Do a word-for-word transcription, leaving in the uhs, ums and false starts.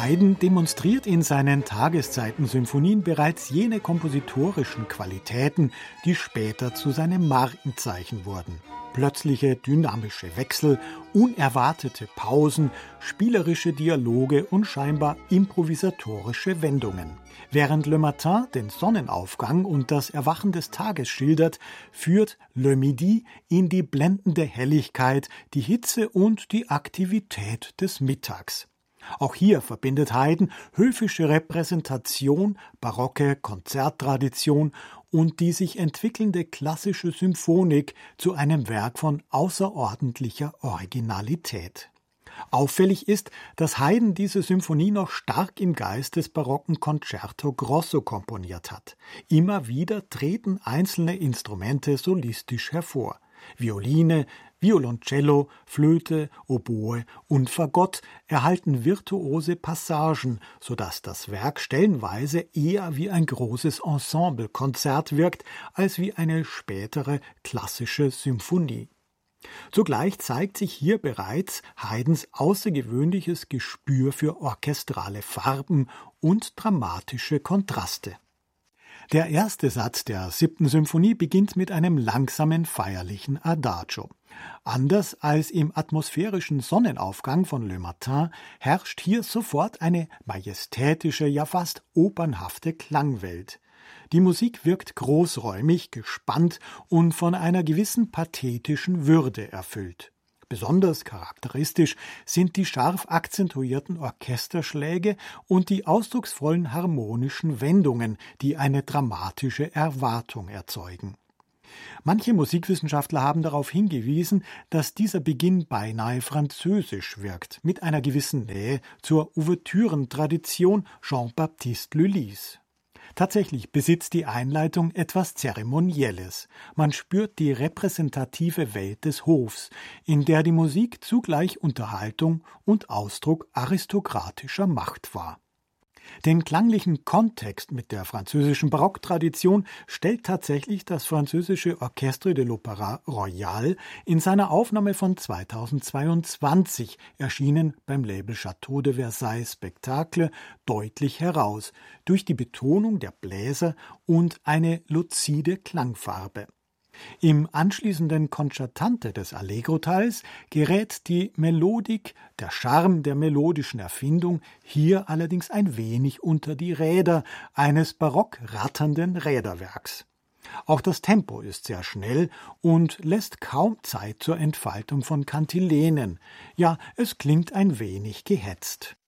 Haydn demonstriert in seinen Tageszeiten-Symphonien bereits jene kompositorischen Qualitäten, die später zu seinem Markenzeichen wurden. Plötzliche dynamische Wechsel, unerwartete Pausen, spielerische Dialoge und scheinbar improvisatorische Wendungen. Während Le Matin den Sonnenaufgang und das Erwachen des Tages schildert, führt Le Midi in die blendende Helligkeit, die Hitze und die Aktivität des Mittags. Auch hier verbindet Haydn höfische Repräsentation, barocke Konzerttradition und die sich entwickelnde klassische Symphonik zu einem Werk von außerordentlicher Originalität. Auffällig ist, dass Haydn diese Symphonie noch stark im Geist des barocken Concerto Grosso komponiert hat. Immer wieder treten einzelne Instrumente solistisch hervor. Violine, Violoncello, Flöte, Oboe und Fagott erhalten virtuose Passagen, sodass das Werk stellenweise eher wie ein großes Ensemblekonzert wirkt, als wie eine spätere klassische Symphonie. Zugleich zeigt sich hier bereits Haydns außergewöhnliches Gespür für orchestrale Farben und dramatische Kontraste. Der erste Satz der siebten Symphonie beginnt mit einem langsamen, feierlichen Adagio. Anders als im atmosphärischen Sonnenaufgang von Le Matin herrscht hier sofort eine majestätische, ja fast opernhafte Klangwelt. Die Musik wirkt großräumig, gespannt und von einer gewissen pathetischen Würde erfüllt. Besonders charakteristisch sind die scharf akzentuierten Orchesterschläge und die ausdrucksvollen harmonischen Wendungen, die eine dramatische Erwartung erzeugen. Manche Musikwissenschaftler haben darauf hingewiesen, dass dieser Beginn beinahe französisch wirkt, mit einer gewissen Nähe zur Ouvertürentradition Jean-Baptiste Lully's. Tatsächlich besitzt die Einleitung etwas Zeremonielles. Man spürt die repräsentative Welt des Hofs, in der die Musik zugleich Unterhaltung und Ausdruck aristokratischer Macht war. Den klanglichen Kontext mit der französischen Barocktradition stellt tatsächlich das französische Orchestre de l'Opéra Royal in seiner Aufnahme von zweitausendzweiundzwanzig, erschienen beim Label Château de Versailles Spectacle, deutlich heraus, durch die Betonung der Bläser und eine luzide Klangfarbe. Im anschließenden Concertante des Allegro-Teils gerät die Melodik, der Charme der melodischen Erfindung, hier allerdings ein wenig unter die Räder eines barock ratternden Räderwerks. Auch das Tempo ist sehr schnell und lässt kaum Zeit zur Entfaltung von Kantilenen. Ja, es klingt ein wenig gehetzt.